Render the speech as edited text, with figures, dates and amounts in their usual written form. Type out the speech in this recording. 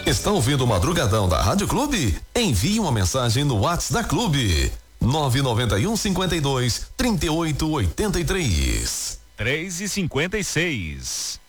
Está ouvindo o Madrugadão da Rádio Clube? Envie uma mensagem no WhatsApp da Clube. 991 52 38 83. 3:56.